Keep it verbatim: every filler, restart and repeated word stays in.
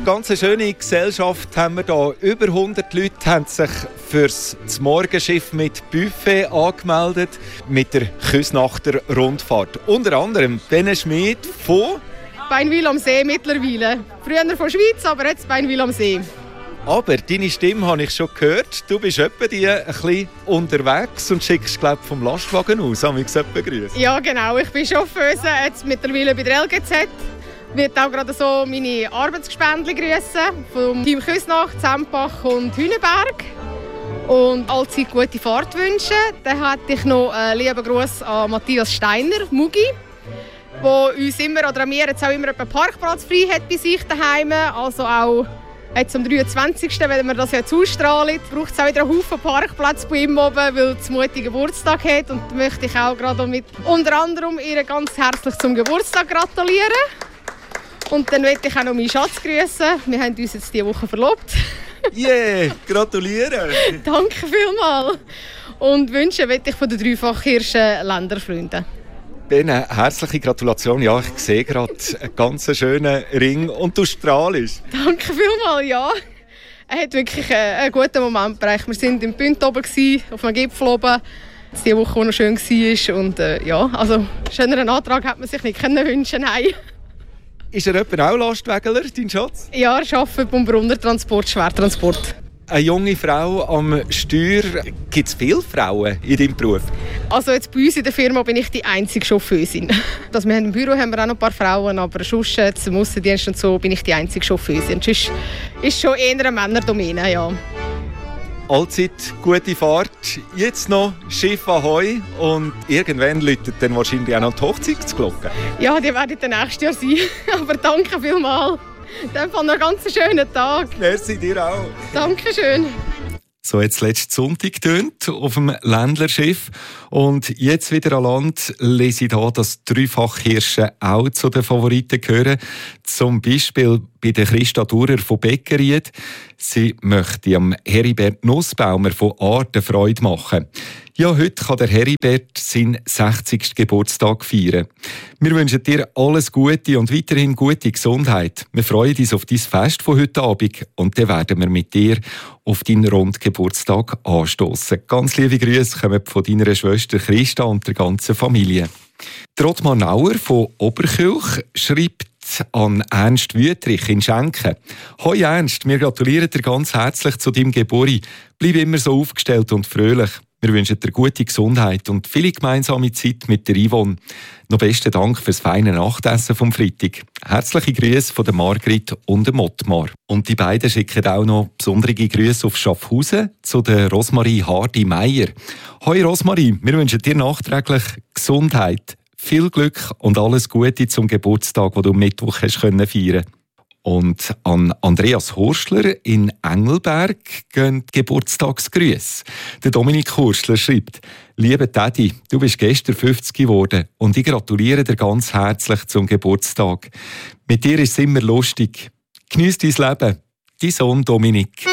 Ganz eine schöne Gesellschaft haben wir hier. Über hundert Leute haben sich für das Morgenschiff mit Buffet angemeldet, mit der Küsnachter Rundfahrt. Unter anderem Bene Schmid von Beinwil am See mittlerweile. Früher von der Schweiz, aber jetzt Beinwil am See. Aber deine Stimme habe ich schon gehört. Du bist etwa die ein bisschen unterwegs und schickst, glaube ich, vom Lastwagen aus. Haben wir gesagt, begrüßen? Ja, genau. Ich bin Chauffeuse, jetzt mittlerweile bei der L G Z. Ich werde auch gerade so meine Arbeitsgespendli grüßen vom Team Küsnacht, Sempach und Hüneberg. Und allzeit gute Fahrt wünschen. Dann hätte ich noch einen lieben Gruß an Matthias Steiner, Mugi, der uns immer, oder mir jetzt auch immer einen Parkplatz frei hat bei sich daheim. Also auch jetzt am dreiundzwanzigsten wenn wir das jetzt ausstrahlen, braucht es auch wieder einen Haufen Parkplätze bei ihm oben, weil es Mutti Geburtstag hat. Und da möchte ich auch gerade mit unter anderem ihr ganz herzlich zum Geburtstag gratulieren. Und dann möchte ich auch noch meinen Schatz grüßen. Wir haben uns jetzt diese Woche verlobt. Yeah, gratulieren! Danke vielmals. Und wünschen möchte ich von den dreifachhirschen Länderfreunden. Bene, herzliche Gratulation. Ja, ich sehe gerade einen ganz schönen Ring und du strahlst. Danke vielmals, ja. Er hat wirklich einen guten Moment gebracht. Wir waren im Bünd oben, auf einem Gipfel oben. Die Woche, die noch schön war. Und äh, ja, also schöneren Antrag hätte man sich nicht wünschen können. Ist er etwa auch Lastwageler, dein Schatz? Ja, er arbeitet beim Brunner Transport, Schwertransport. Eine junge Frau am Steuer. Gibt es viele Frauen in deinem Beruf? Also jetzt bei uns in der Firma bin ich die einzige Chauffeusin. Also wir haben im Büro haben wir auch noch ein paar Frauen, aber sonst jetzt im Aussendienst und so bin ich die einzige Chauffeusin. Sonst ist schon eher eine Männerdomäne, ja. Allzeit gute Fahrt. Jetzt noch Schiff Ahoi und irgendwann läutet dann wahrscheinlich auch noch die Hochzeitsglocke. Ja, die werden dann nächstes Jahr sein. Aber danke vielmals. Dann noch einen ganz schönen Tag. Merci dir auch. Dankeschön. So jetzt letzten Sonntag tönt auf dem Ländlerschiff. Und jetzt wieder an Land lese ich hier, dass Dreifachhirsche auch zu den Favoriten gehören. Zum Beispiel bei der Christa Durer von Beckeried. Sie möchte am Heribert Nussbaumer von Arten Freude machen. Ja, heute kann der Heribert seinen sechzigsten Geburtstag feiern. Wir wünschen dir alles Gute und weiterhin gute Gesundheit. Wir freuen uns auf dein Fest von heute Abend und dann werden wir mit dir auf deinen Rundgeburtstag anstoßen. Ganz liebe Grüße kommen von deiner Schwester Christa und der ganzen Familie. Ottmar Nauer von Oberkirch schreibt an Ernst Wüthrich in Schenken. Hoi Ernst, wir gratulieren dir ganz herzlich zu deinem Geburt. Bleib immer so aufgestellt und fröhlich. Wir wünschen dir gute Gesundheit und viele gemeinsame Zeit mit der Yvonne. Noch besten Dank fürs feine Nachtessen vom Freitag. Herzliche Grüße von der Margrit und dem Ottmar. Und die beiden schicken auch noch besondere Grüße auf Schaffhausen zu der Rosmarie Hardy-Meyer. Hoi Rosmarie, wir wünschen dir nachträglich Gesundheit, viel Glück und alles Gute zum Geburtstag, den du am Mittwoch hast feiern können. Und an Andreas Horschler in Engelberg gehen Geburtstagsgrüße. Der Dominik Horschler schreibt: Lieber Teddy, du bist gestern fünfzig geworden und ich gratuliere dir ganz herzlich zum Geburtstag. Mit dir ist es immer lustig. Geniess dein Leben. Dein Sohn Dominik.